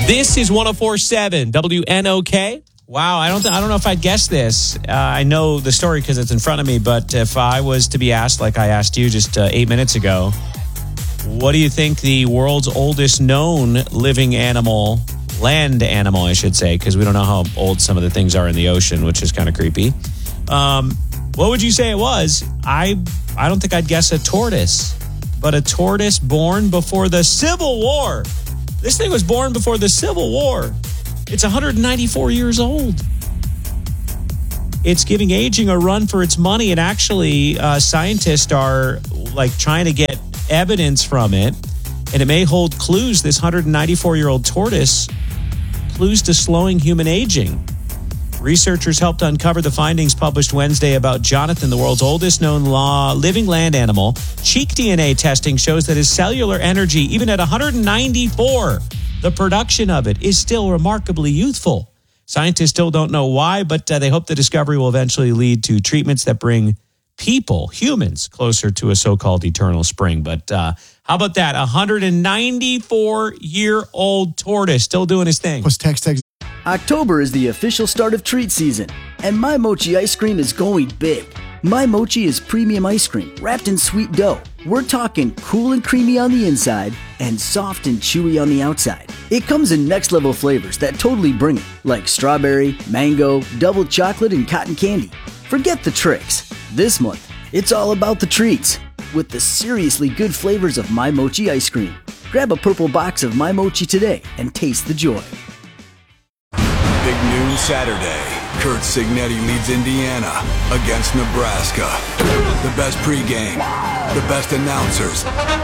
This is 104.7 WNOK. Wow, I don't know if I'd guess this. I know the story because it's in front of me, but if I was to be asked, like I asked you just 8 minutes ago, what do you think the world's oldest known living animal, land animal, I should say, because we don't know how old some of the things are in the ocean, which is kind of creepy. What would you say it was? I don't think I'd guess a tortoise, but a tortoise born before the Civil War. This thing was born before the Civil War. It's 194 years old. It's giving aging a run for its money, and actually scientists are like trying to get evidence from it, and it may hold clues, this 194-year-old tortoise, clues to slowing human aging. Researchers helped uncover the findings published Wednesday about Jonathan, the world's oldest known living land animal. Cheek DNA testing shows that his cellular energy, even at 194, the production of it is still remarkably youthful. Scientists still don't know why, but they hope the discovery will eventually lead to treatments that bring people, humans, closer to a so-called eternal spring. But how about that? 194-year-old tortoise still doing his thing. Text. October is the official start of treat season, and My Mochi ice cream is going big. My Mochi is premium ice cream wrapped in sweet dough. We're talking cool and creamy on the inside and soft and chewy on the outside. It comes in next level flavors that totally bring it, like strawberry, mango, double chocolate, and cotton candy. Forget the tricks. This month, it's all about the treats with the seriously good flavors of My Mochi ice cream. Grab a purple box of My Mochi today and taste the joy. Big noon Saturday. Kurt Signetti leads Indiana against Nebraska. The best pregame, the best announcers.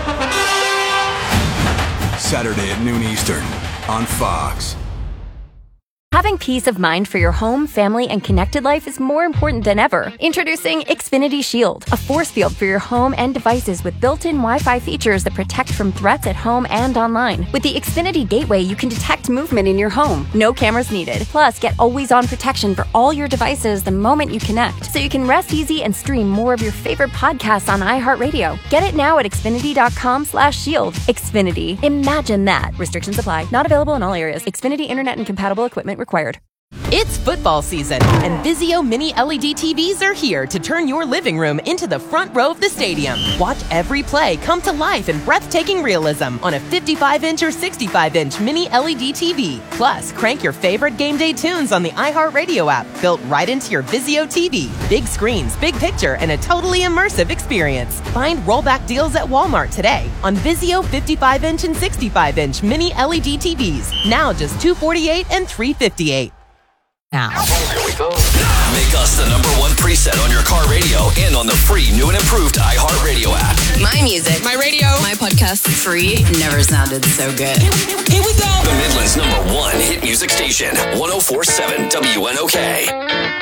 Saturday at noon Eastern on Fox. Having peace of mind for your home, family, and connected life is more important than ever. Introducing Xfinity Shield, a force field for your home and devices with built-in Wi-Fi features that protect from threats at home and online. With the Xfinity Gateway, you can detect movement in your home. No cameras needed. Plus, get always-on protection for all your devices the moment you connect, so you can rest easy and stream more of your favorite podcasts on iHeartRadio. Get it now at Xfinity.com/shield. Xfinity. Imagine that. Restrictions apply. Not available in all areas. Xfinity Internet and compatible equipment required. It's football season, and Vizio Mini LED TVs are here to turn your living room into the front row of the stadium. Watch every play come to life in breathtaking realism on a 55-inch or 65-inch Mini LED TV. Plus, crank your favorite game day tunes on the iHeartRadio app, built right into your Vizio TV. Big screens, big picture, and a totally immersive experience. Find rollback deals at Walmart today on Vizio 55-inch and 65-inch Mini LED TVs. Now just $248 and $358. Now. Here we go. Make us the #1 preset on your car radio and on the free new and improved iHeartRadio app. My music. My radio. My podcast. Free. Never sounded so good. Here we go. The Midland's #1 hit music station. 104.7 WNOK.